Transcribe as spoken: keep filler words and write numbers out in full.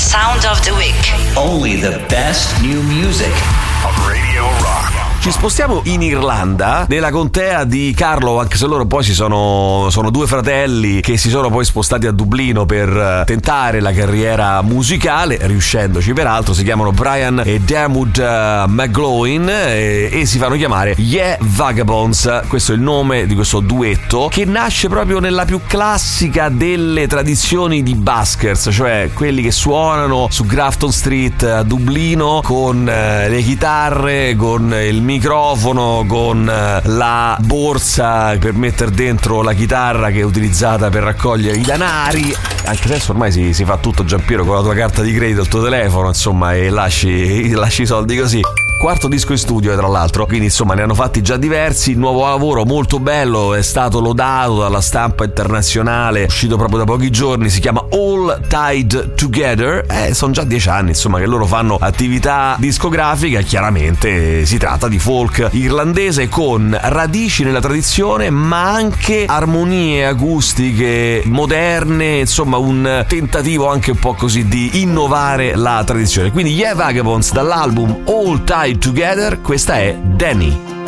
Sound of the Week. Only the best new music on Radio Rock. Ci spostiamo in Irlanda, nella contea di Carlow, anche se loro poi si sono, sono due fratelli che si sono poi spostati a Dublino per tentare la carriera musicale, riuscendoci peraltro. Si chiamano Brian e Dermot uh, McGloin e, e si fanno chiamare Yeah Vagabonds. Questo è il nome di questo duetto, che nasce proprio nella più classica delle tradizioni di buskers, cioè quelli che suonano su Grafton Street a Dublino con uh, le chitarre, con il microfono, con la borsa per mettere dentro la chitarra che è utilizzata per raccogliere i danari. Anche adesso ormai si, si fa tutto, Giampiero, con la tua carta di credito, il tuo telefono, insomma, e lasci, lasci i soldi così. Quarto disco in studio, tra l'altro, quindi insomma ne hanno fatti già diversi. Il nuovo lavoro molto bello, è stato lodato dalla stampa internazionale, uscito proprio da pochi giorni, si chiama All Tied Together. Eh, sono già dieci anni insomma che loro fanno attività discografica. Chiaramente si tratta di folk irlandese con radici nella tradizione, ma anche armonie acustiche moderne, insomma un tentativo anche un po' così di innovare la tradizione. Quindi Yeah Vagabonds dall'album All Tied Together, questa è Danny.